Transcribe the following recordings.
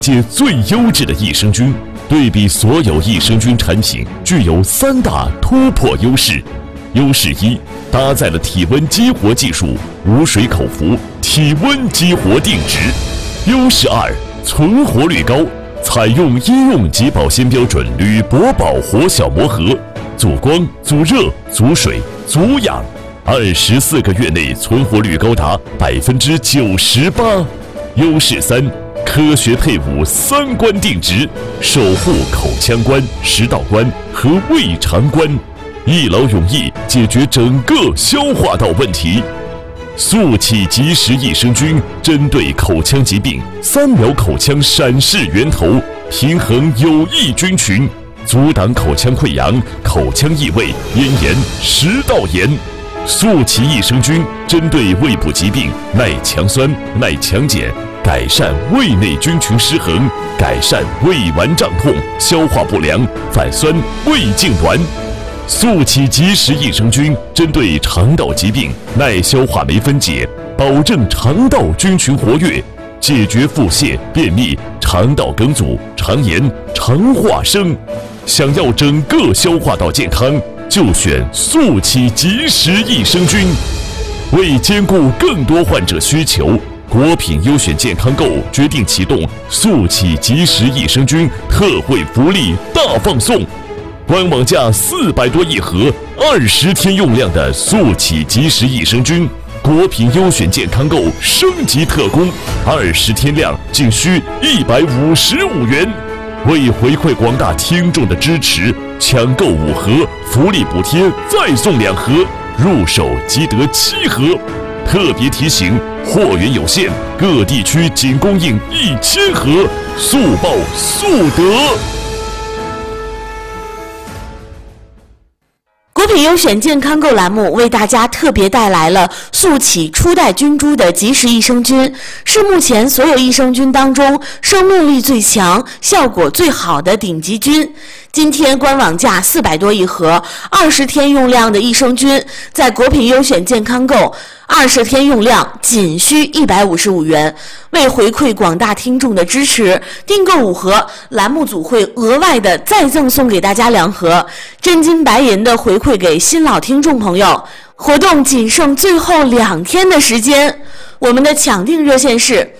界最优质的益生菌，对比所有益生菌产品，具有3大突破优势。优势1，搭载了体温激活技术，无水口服，体温激活定植。优势2，存活率高，采用医用及保鲜标准铝箔保活小膜盒，阻光、阻热、阻水、阻氧，24个月内存活率高达98%。优势3，科学配伍3关定植，守护口腔关、食道关和胃肠关，一劳永逸解决整个消化道问题。速起即时益生菌针对口腔疾病，3秒口腔闪示源头，平衡有益菌群，阻挡口腔溃疡、口腔异味、咽炎、食道炎。速起益生菌针对胃部疾病，耐强酸、耐强碱，改善胃内菌群失衡，改善胃脘胀痛、消化不良、反酸、胃痉挛。速起即时益生菌针对肠道疾病，耐消化酶分解，保证肠道菌群活跃，解决腹泻、便秘、肠道梗阻、肠炎、肠化生。想要整个消化道健康，就选速起即时益生菌。为兼顾更多患者需求，国品优选健康购决定启动速起即时益生菌特惠福利大放送。官网价400多一盒，20天用量的速起即时益生菌，国品优选健康购升级特供，20天量仅需155元。为回馈广大听众的支持，抢购5盒，福利补贴再送2盒，入手即得7盒。特别提醒，货源有限，各地区仅供应1000盒，速报速得。 国品优选健康购栏目为大家特别带来了速起初代菌株的即时益生菌，是目前所有益生菌当中生命力最强、效果最好的顶级菌。今天官网价400多一盒，20天用量的益生菌，在国品优选健康购20天用量仅需155元。为回馈广大听众的支持，订购5盒，栏目组会额外的再赠送给大家2盒，真金白银的回馈给新老听众朋友。活动仅剩最后2天的时间，我们的抢订热线是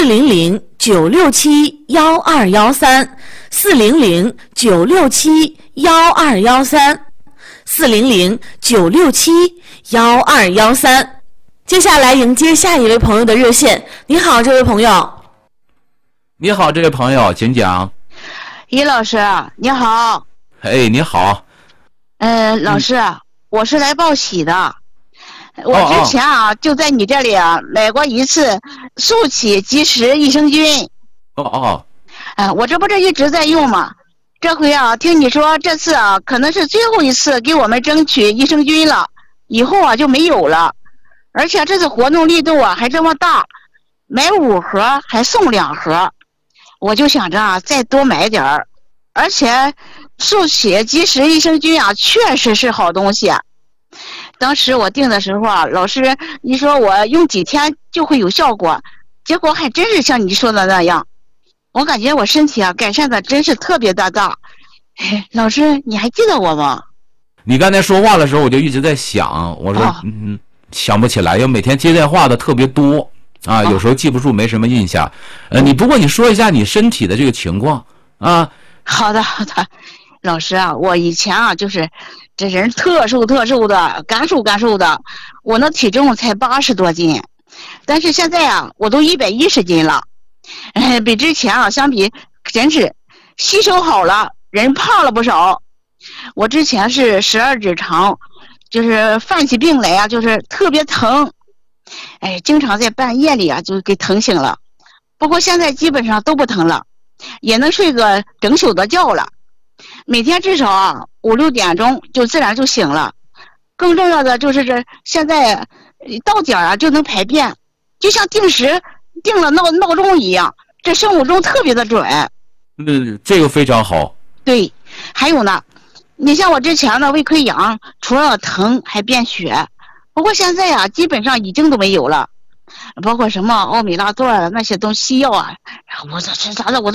400-967-1213，400-967-1213。接下来迎接下一位朋友的热线。你好，这位朋友。 你好，这位朋友，请讲。 于老师，你好。 哎，你好。 老师，我是来报喜的。我之前就在你这里买过一次速起即时益生菌。我这不是一直在用吗？这回听你说这次可能是最后一次给我们争取益生菌了，以后就没有了。而且这次活动力度还这么大，买5盒还送2盒，我就想着再多买点儿。而且速起即时益生菌确实是好东西。当时我订的时候老师你说我用几天就会有效果，结果还真是像你说的那样，我感觉我身体改善的真是特别的大。老师，你还记得我吗？ 你刚才说话的时候我就一直在想，我说想不起来，因为每天接电话的特别多有时候记不住，没什么印象。不过你说一下你身体的这个情况啊。 好的，老师我以前就是这人特瘦的，干瘦的，我那体重才80多斤，但是现在我都110斤了，比之前相比真是吸收好了，人胖了不少。我之前是12指肠，就是犯起病来就是特别疼，经常在半夜里就给疼醒了。不过现在基本上都不疼了，也能睡个整宿的觉了。每天至少5、6点钟就自然就醒了。更重要的就是现在到点就能排便，就像定时定了闹钟一样，这生物钟特别的准。 这个非常好。 对，还有呢，你像我之前的胃溃疡，除了疼还便血，不过现在基本上已经都没有了。包括什么奥美拉唑那些东西药我这吃啥的我都